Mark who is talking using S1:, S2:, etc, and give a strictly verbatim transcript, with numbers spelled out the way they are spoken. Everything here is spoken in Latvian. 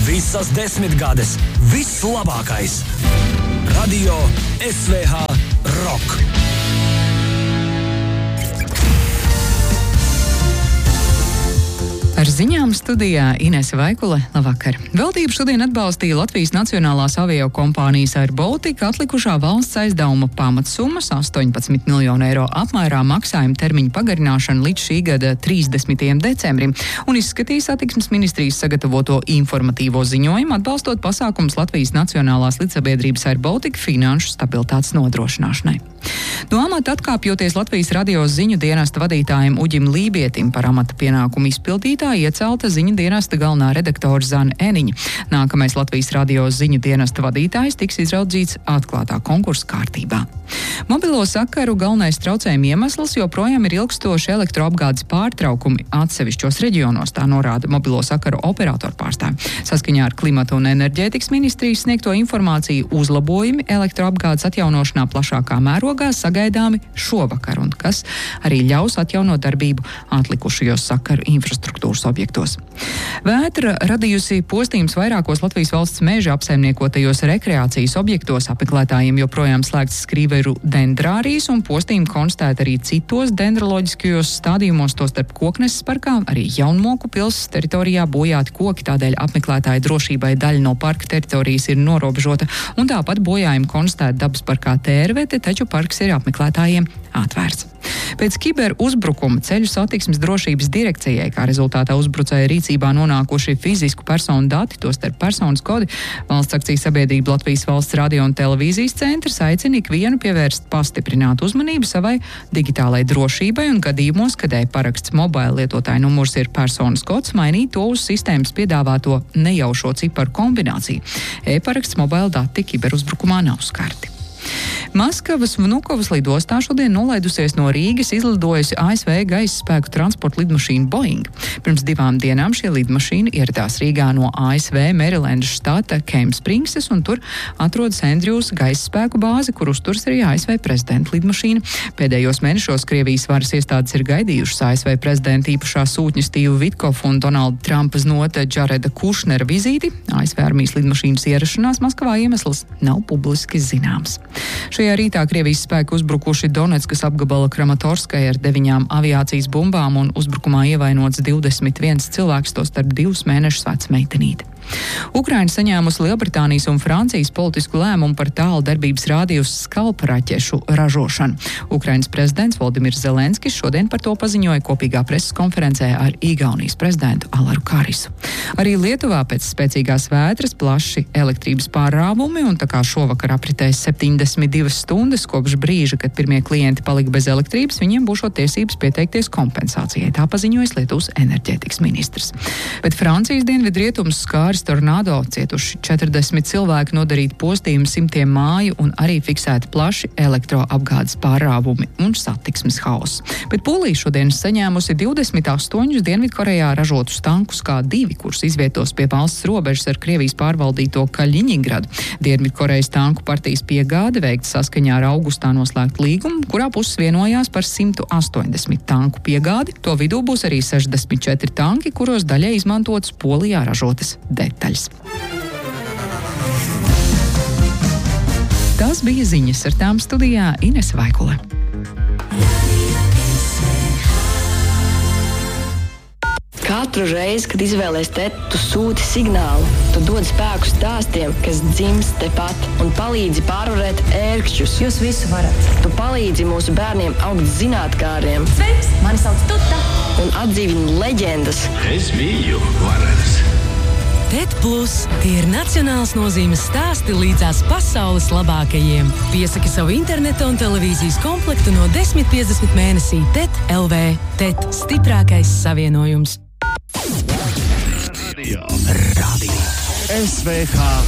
S1: Visas desmitgades, viss labākais. Radio S V H Rock.
S2: Ar ziņām studijā Inese Vaikule. Labvakar. Valdība šodien atbalstīja Latvijas Nacionālās aviokompānijas Air Baltica atlikušā valsts aizdevuma pamatsummas astoņpadsmit miljonu eiro apmērā maksājuma termiņu pagarināšanu līdz šī gada trīsdesmitajam decembrim un izskatīja satiksmes ministrijas sagatavoto informatīvo ziņojumu, atbalstot pasākums Latvijas Nacionālās līdzsabiedrības Air Baltica finanšu stabilitātes nodrošināšanai. No amata atkāpjoties Latvijas radio ziņu dienesta vadītājiem Uģim Lībietim par amata pienākumu izpildītāju iecelta ziņu dienesta galvenā redaktora Zana Eniņa. Nākamais Latvijas radio ziņu dienesta vadītājs tiks izraudzīts atklātā konkursa kārtībā. Mobilo sakaru galvenais traucējuma iemesls joprojām ir ilgstoši elektroapgādes pārtraukumi atsevišķos reģionos, tā norāda mobilo sakaru operatoru pārstāvji. Saskaņā ar Klimata un enerģētikas ministrijas sniegto informāciju uzlabojumi elektroapgādes atjaunošanā plašākā mērogā sagaidāmi šovakar, un kas arī ļaus atjaunot darbību atlikušajos sakaru infrastruktūras objektos. Vētra radījusi postījums vairākos Latvijas valsts meža apsaimniekotajos rekreācijas objektos. Apmeklētājiem joprojām slēgts skrīveru dendrārijas, un postījumi konstatēti arī citos dendroloģiskajos stādījumos, tostarp Kokneses parkā, arī Jaunmoku pilsētas teritorijā bojāti koki, tādēļ apmeklētāju drošībai daļa no parka teritorijas ir norobežota, un tāpat bojājumi konstatēti dabas parkā Tērvete, taču parks ir apmeklētājiem atvērts. Pēc kiberuzbrukuma ceļu satiksmes drošības direkcijai, kā rezultātā uzbrucēja rīcībā nonākuši fizisku personu dati, tostarp personas kodi, valsts akciju sabiedrība Latvijas valsts radio un televīzijas centrs aicina ikvienu pievērst pastiprinātu uzmanību savai digitālai drošībai un gadījumos, kad e-paraksts mobila lietotāja numurs ir personas kods, mainīt to uz sistēmas piedāvāto nejaušo ciparu kombināciju. E-paraksts mobila dati kiberuzbrukumā nav skarti. Maskavas Vnukovas lidostā šodien nolaidusies no Rīgas izlidojusi A S V gaisa spēku transporta lidmašīna Boeing. Pirms divām dienām šie lidmašīna ieradās Rīgā no A S V Marylandas štata Keim Springses, un tur atrodas Andrews gaisa spēku bāze, kur uzturas arī A S V prezidenta lidmašīna. Pēdējos mēnešos Krievijas varas iestādes ir gaidījušas A S V prezidenta īpašā sūtņa Stīva Vitkova un Donalda Trumpa znota Džareda Kušnera vizīti. A S V armijas lidmašīnas ierašanās Maskavā iemesls nav publiski zināms. Šajā rītā Krievijas spēki uzbrukuši Donetskas apgabala Kramatorskai ar deviņām aviācijas bumbām, un uzbrukumā ievainots divdesmit viens cilvēks, tostarp divus mēnešus veca meitenīte. Ukraina saņēmusi Lielbritānijas un Francijas politisku lēmumu par tālu darbības rādījus skalpa raķešu ražošanu. Ukrainas prezidents Voldimirs Zelenskis šodien par to paziņoja kopīgā preses konferencē ar Igaunijas prezidentu Alaru Karisu. Arī Lietuvā pēc spēcīgās vētras plaši elektrības pārrāvumi, un tā kā šovakar apritēs septiņdesmit divas stundas kopš brīža, kad pirmie klienti palika bez elektrības, viņiem būšot tiesības pieteikties kompensācijai. Tā paziņojas Lietuvas enerģētikas ministrs. Bet Francijas dienvidrietumus skāris tornado, cietuši četrdesmit cilvēki, nodarīti postījumi simtiem māju un arī fiksēti plaši elektroapgādes pārrāvumi un satiksmes hauss. Bet Polija šodien saņēmusi divdesmit astoņus Dienvidkorejā ražotus tankus kā divi, kurus izvietos pie valsts robežas ar Krievijas pārvaldīto Kaļiņingradu. Dienvidkorejas tanku partijas piegāde veikta saskaņā ar augustā noslēgtu līgumu, kurā puses vienojās par simt astoņdesmit tanku piegādi. To vidū būs arī sešdesmit četri tanki, kuros daļai izmantotas Polijā ražotas detaļas. Tās bija ziņas, ar tām studijā Inese Vaikule.
S3: Katru reizi, kad izvēlies teti, tu sūti signālu. Tu dod spēku stāstiem, kas dzimst tepat, un palīdzi pārvarēt ērkšķus.
S4: Jūs visu varat.
S3: Tu palīdzi mūsu bērniem augt zinātkāriem.
S4: Sveiks, mani sauc Tuta.
S3: Un atdzīvini leģendas.
S5: Es biju varens.
S6: TET Plus – tie ir nacionāls nozīmes stāsti līdzās pasaules labākajiem. Piesaki savu interneta un televīzijas komplektu no desmit piecdesmit mēnesī TET L V. TET – stiprākais savienojums.
S1: Radio. Radio. S V H